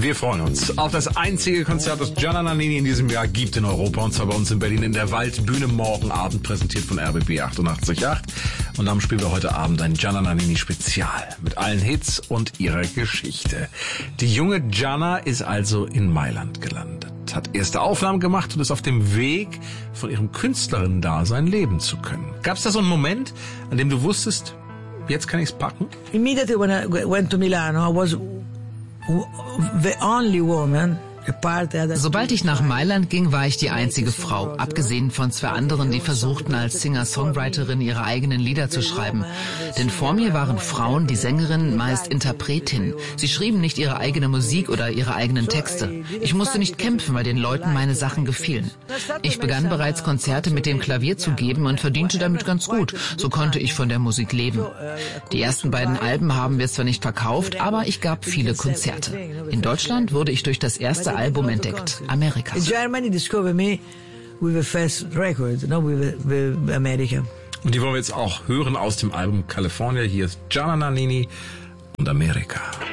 Wir freuen uns auf das einzige Konzert, das Gianna Nannini in diesem Jahr gibt in Europa, und zwar bei uns in Berlin in der Waldbühne morgen Abend, präsentiert von RBB 88.8. Und darum spielen wir heute Abend ein Gianna Nannini Spezial mit allen Hits und ihrer Geschichte. Die junge Gianna ist also in Mailand gelandet, hat erste Aufnahmen gemacht und ist auf dem Weg, von ihrem Künstlerinnen-Dasein leben zu können. Gab es da so einen Moment, an dem du wusstest, jetzt kann ich's packen? Immediately when I went to Milano, I was the only woman. Sobald ich nach Mailand ging, war ich die einzige Frau, abgesehen von 2 anderen, die versuchten, als Singer-Songwriterin ihre eigenen Lieder zu schreiben. Denn vor mir waren Frauen, die Sängerinnen, meist Interpretinnen. Sie schrieben nicht ihre eigene Musik oder ihre eigenen Texte. Ich musste nicht kämpfen, weil den Leuten meine Sachen gefielen. Ich begann bereits Konzerte mit dem Klavier zu geben und verdiente damit ganz gut. So konnte ich von der Musik leben. Die ersten beiden Alben haben wir zwar nicht verkauft, aber ich gab viele Konzerte. In Deutschland wurde ich durch das erste Album entdeckt, America. Germany discovered me with the first record, with America. Und die wollen wir jetzt auch hören aus dem Album California. Hier ist Gianna Nannini und America.